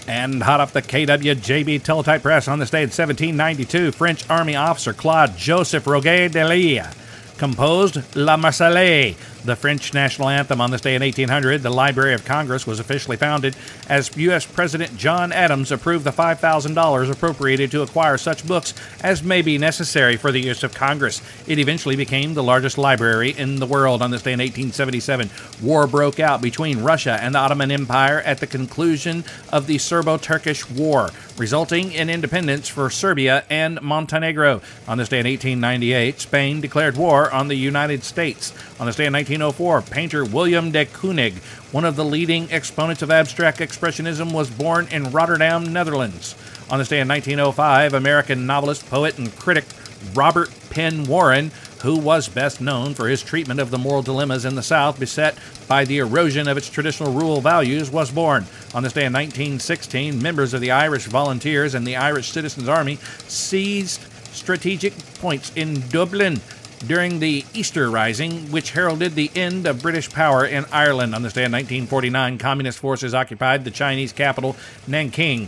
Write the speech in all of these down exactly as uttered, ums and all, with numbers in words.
And hot off the K W J B teletype press on this day in seventeen ninety-two, French army officer Claude Joseph Roget de Lille composed La Marseillaise, the French national anthem. On this day in eighteen hundred, the Library of Congress was officially founded as U S President John Adams approved the five thousand dollars appropriated to acquire such books as may be necessary for the use of Congress. It eventually became the largest library in the world. On this day in eighteen seventy-seven, war broke out between Russia and the Ottoman Empire at the conclusion of the Serbo-Turkish War, resulting in independence for Serbia and Montenegro. On this day in eighteen ninety-eight, Spain declared war on the United States. On this day in nineteen oh four, painter William de Kooning, one of the leading exponents of abstract expressionism, was born in Rotterdam, Netherlands. On this day in nineteen oh five, American novelist, poet, and critic Robert Penn Warren, who was best known for his treatment of the moral dilemmas in the South beset by the erosion of its traditional rural values, was born. On this day in nineteen sixteen, members of the Irish Volunteers and the Irish Citizens Army seized strategic points in Dublin during the Easter Rising, which heralded the end of British power in Ireland. On this day in nineteen forty-nine, communist forces occupied the Chinese capital, Nanking,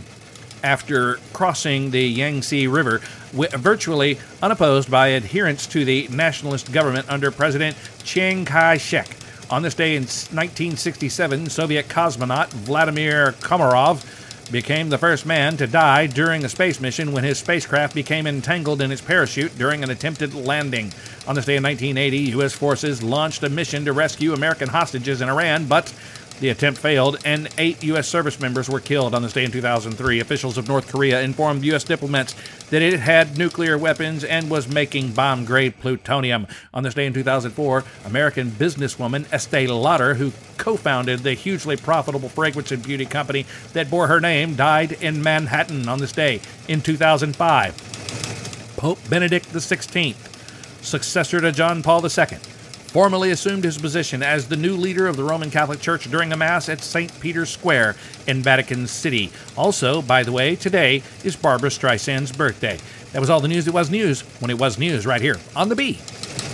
after crossing the Yangtze River, virtually unopposed by adherents to the nationalist government under President Chiang Kai-shek. On this day in nineteen sixty-seven, Soviet cosmonaut Vladimir Komarov became the first man to die during a space mission when his spacecraft became entangled in its parachute during an attempted landing. On this day in nineteen eighty, U S forces launched a mission to rescue American hostages in Iran, but the attempt failed, and eight U S service members were killed. On this day in two thousand three, officials of North Korea informed U S diplomats that it had nuclear weapons and was making bomb-grade plutonium. On this day in two thousand four, American businesswoman Estee Lauder, who co-founded the hugely profitable fragrance and beauty company that bore her name, died in Manhattan on this day in two thousand five. Pope Benedict the sixteenth, successor to John Paul the Second, formally assumed his position as the new leader of the Roman Catholic Church during a Mass at Saint Peter's Square in Vatican City. Also, by the way, today is Barbra Streisand's birthday. That was all the news that was news when it was news right here on The Bee.